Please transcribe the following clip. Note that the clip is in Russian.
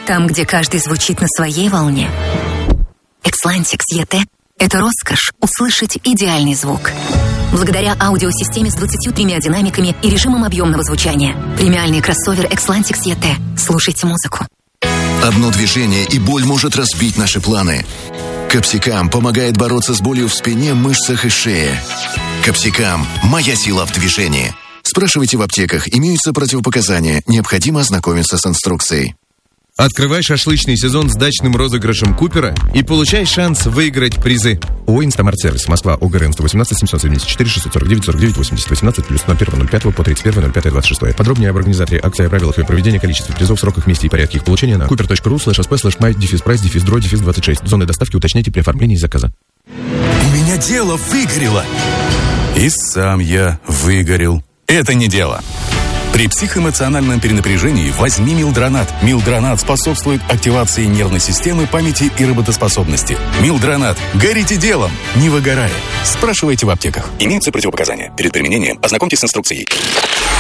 Там, где каждый звучит на своей волне. Xlantics ET — это роскошь услышать идеальный звук. Благодаря аудиосистеме с 23 динамиками и режимом объемного звучания. Премиальный кроссовер Xlantics ET. Слушайте музыку. Одно движение, и боль может разбить наши планы. Капсикам помогает бороться с болью в спине, мышцах и шее. Капсикам – моя сила в движении. Спрашивайте в аптеках, имеются противопоказания, необходимо ознакомиться с инструкцией. Открывай шашлычный сезон с дачным розыгрышем Купера и получай шанс выиграть призы. ООО «Инстамарт-сервис», Москва, ОГРН 118 774 649 49 80 18 плюс 01.05 по 31.05.26. Подробнее об организаторе акции, о правилах ее проведения, количестве призов, сроках, месте и порядке их получения на cooper.ru/asp/my-price-draw-2. Зоны доставки уточняйте при оформлении заказа. У меня дело выгорело. И сам я выгорел. Это не дело. При психоэмоциональном перенапряжении возьми Милдронат. Милдронат способствует активации нервной системы, памяти и работоспособности. Милдронат. Горите делом, не выгорая. Спрашивайте в аптеках. Имеются противопоказания. Перед применением ознакомьтесь с инструкцией.